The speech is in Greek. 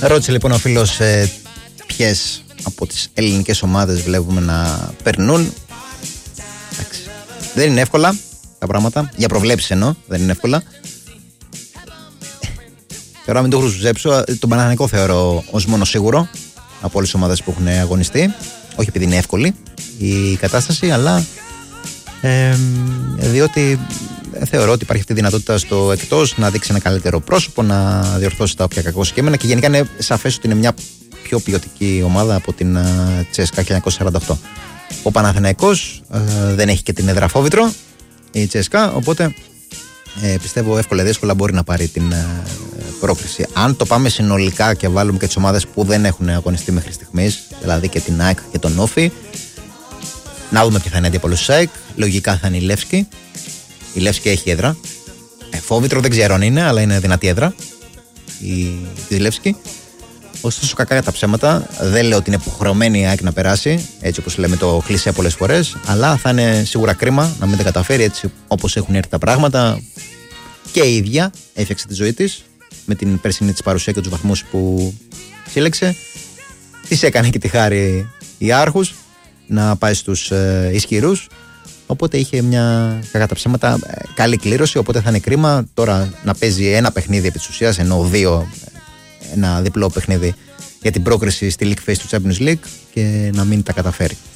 Ρώτησε λοιπόν ο φίλος ποιες από τις ελληνικές ομάδες βλέπουμε να περνούν. Εντάξει. Δεν είναι εύκολα τα πράγματα. Για προβλέψεις εννοώ, δεν είναι εύκολα. Τώρα μην το χρησιμοποιήσω, τον Παναθηναϊκό θεωρώ ως μόνο σίγουρο από όλες τις ομάδες που έχουν αγωνιστεί. Όχι επειδή είναι εύκολη η κατάσταση, αλλά διότι θεωρώ ότι υπάρχει αυτή η δυνατότητα στο εκτός να δείξει ένα καλύτερο πρόσωπο, να διορθώσει τα όποια κακό σκέμενα και γενικά είναι σαφές ότι είναι μια πιο ποιοτική ομάδα από την CSKA 1948. Ο Παναθηναϊκός δεν έχει και την έδρα Φόβητρο, η CSKA, οπότε πιστεύω εύκολα ή δύσκολα μπορεί να πάρει την πρόκριση. Αν το πάμε συνολικά και βάλουμε και τις ομάδες που δεν έχουν αγωνιστεί μέχρι στιγμής, δηλαδή και την ΑΕΚ και τον Όφη, να δούμε ποια θα είναι αντίπαλος της ΑΕΚ. Λογικά θα είναι η Λεύσκη. Η Λεύσκη έχει έδρα. Φόβητρο δεν ξέρω αν είναι, αλλά είναι δυνατή έδρα η Λεύσκη. Ωστόσο, κακά για τα ψέματα, δεν λέω ότι είναι υποχρεωμένη η ΑΕΚ να περάσει, έτσι όπως λέμε το κλισέ πολλές φορές, αλλά θα είναι σίγουρα κρίμα να μην τα καταφέρει έτσι όπως έχουν έρθει τα πράγματα. Και η ίδια έφτιαξε τη ζωή της με την περσινή της παρουσία και τους βαθμούς που σύλλεξε. Της έκανε και τη χάρη η Άρχους να πάει στους ισχυρούς. Οπότε είχε μια, κακά τα ψέματα, καλή κλήρωση. Οπότε θα είναι κρίμα τώρα να παίζει ένα παιχνίδι επί της ουσίας, ενώ ένα διπλό παιχνίδι για την πρόκριση στη League Phase του Champions League και να μην τα καταφέρει.